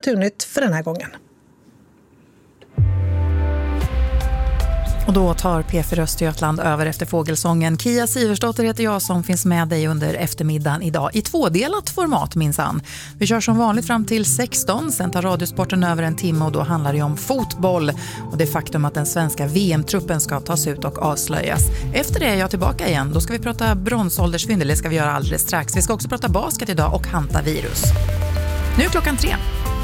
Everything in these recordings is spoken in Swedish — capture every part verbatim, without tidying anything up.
Kulturnytt för den här gången. Och då tar P fyra Östergötland över efter fågelsången. Kia Siversdotter heter jag som finns med dig under eftermiddagen idag i tvådelat format minsann. Vi kör som vanligt fram till sexton, sen tar Radiosporten över en timme och då handlar det om fotboll och det faktum att den svenska V M-truppen ska tas ut och avslöjas. Efter det är jag tillbaka igen, då ska vi prata bronsåldersfynd, det ska vi göra alldeles strax. Vi ska också prata basket idag och hantavirus. Nu är klockan tre.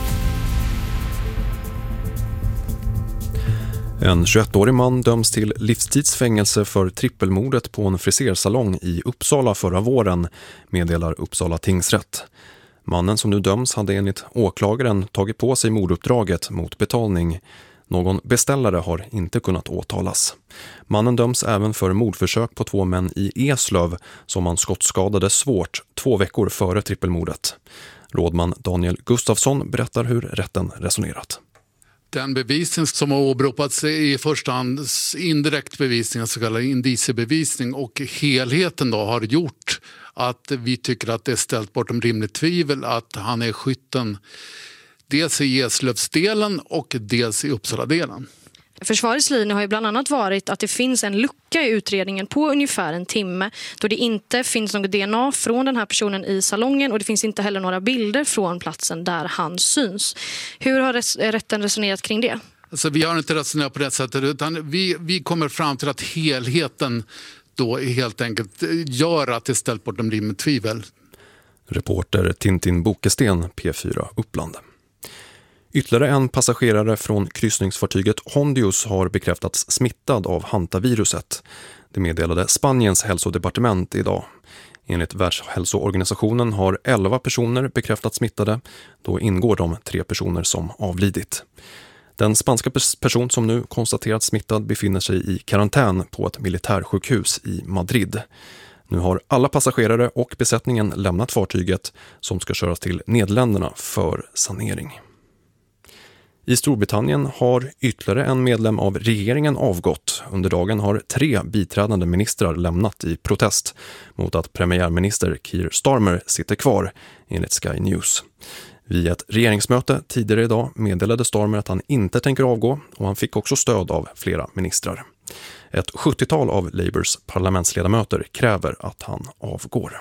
En tjugoettårig man döms till livstidsfängelse för trippelmordet på en frisersalong i Uppsala förra våren, meddelar Uppsala tingsrätt. Mannen som nu döms hade enligt åklagaren tagit på sig morduppdraget mot betalning. Någon beställare har inte kunnat åtalas. Mannen döms även för mordförsök på två män i Eslöv som han skottskadade svårt två veckor före trippelmordet. Rådman Daniel Gustafsson berättar hur rätten resonerat. Den bevisning som har åberopats är i första hand indirekt bevisning, så kallad indiciebevisning, och helheten då har gjort att vi tycker att det är ställt bortom rimligt tvivel att han är skytten dels i Eslövsdelen och dels i Uppsala-delen. Försvarets linje har ju bland annat varit att det finns en lucka i utredningen på ungefär en timme då det inte finns något D N A från den här personen i salongen och det finns inte heller några bilder från platsen där han syns. Hur har res- rätten resonerat kring det? Alltså, vi har inte resonerat på det sättet, utan vi, vi kommer fram till att helheten då helt enkelt gör att det är ställt bortom rimligt tvivel. Reporter Tintin Bokesten, P fyra Uppland. Ytterligare en passagerare från kryssningsfartyget Hondius har bekräftats smittad av hantaviruset. Det meddelade Spaniens hälsodepartement idag. Enligt Världshälsoorganisationen har elva personer bekräftats smittade. Då ingår de tre personer som avlidit. Den spanska person som nu konstaterats smittad befinner sig i karantän på ett militärsjukhus i Madrid. Nu har alla passagerare och besättningen lämnat fartyget som ska köras till Nederländerna för sanering. I Storbritannien har ytterligare en medlem av regeringen avgått. Under dagen har tre biträdande ministrar lämnat i protest mot att premiärminister Keir Starmer sitter kvar, enligt Sky News. Vid ett regeringsmöte tidigare idag meddelade Starmer att han inte tänker avgå och han fick också stöd av flera ministrar. Ett sjuttiotal av Labours parlamentsledamöter kräver att han avgår.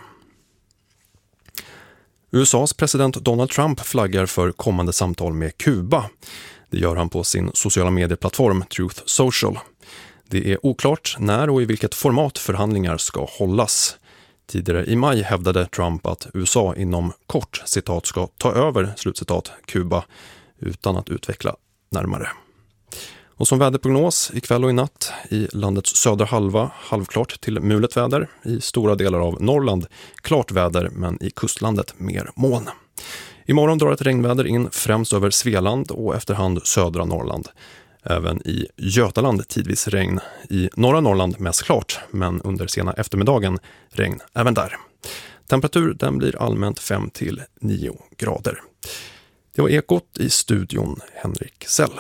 U S A:s president Donald Trump flaggar för kommande samtal med Kuba. Det gör han på sin sociala medieplattform Truth Social. Det är oklart när och i vilket format förhandlingar ska hållas. Tidigare i maj hävdade Trump att U S A inom kort citat ska ta över slutcitat Kuba utan att utveckla närmare. Och som väderprognos ikväll och i natt i landets södra halva halvklart till mulet väder. I stora delar av Norrland klart väder men i kustlandet mer moln. Imorgon drar ett regnväder in främst över Svealand och efterhand södra Norrland. Även i Götaland tidvis regn. I norra Norrland mest klart men under sena eftermiddagen regn även där. Temperatur den blir allmänt fem till nio grader. Det var Ekot i studion Henrik Sell.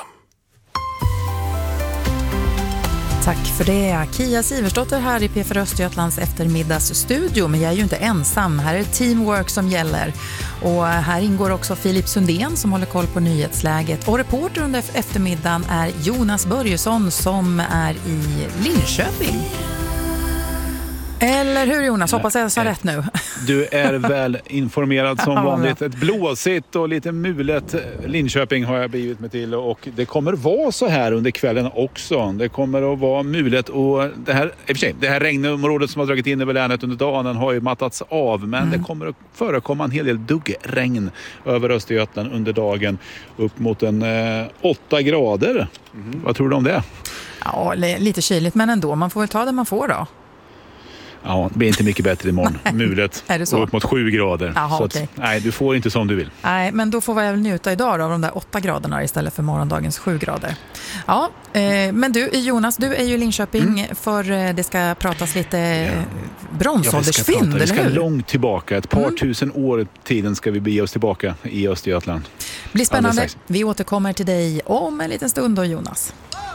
Tack för det. Kia Siversdotter här i P fyra Östergötlands eftermiddagsstudio. Men jag är ju inte ensam. Här är teamwork som gäller. Och här ingår också Filip Sundén som håller koll på nyhetsläget. Och reporter under eftermiddagen är Jonas Börjesson som är i Linköping. Eller hur Jonas? Hoppas jag sa rätt nu. Du är väl informerad som vanligt. Ett blåsigt och lite mulet Linköping har jag blivit med till. Och det kommer vara så här under kvällen också. Det kommer att vara mulet. Och det här, i och för sig, det här regnområdet som har dragit in över länet under dagen har ju mattats av. Men mm. det kommer att förekomma en hel del duggregn över Östergötland under dagen. Upp mot en eh, åtta grader. Mm. Vad tror du om det? Ja, lite kyligt men ändå. Man får väl ta det man får då. Ja, det blir inte mycket bättre imorgon. Mulet är det så? Upp mot sju grader. Jaha, så okay. att, nej, du får inte som du vill. Nej, men då får vi väl njuta idag då, av de där åtta graderna istället för morgondagens sju grader. Ja, eh, men du Jonas, du är ju i Linköping mm. för det ska pratas lite ja. bronsåldersfynd, ja, vi ska, eller hur? Vi ska långt tillbaka, ett par mm. tusen år i tiden ska vi bege oss tillbaka i Östergötland. Blir spännande. Vi återkommer till dig om en liten stund då, Jonas.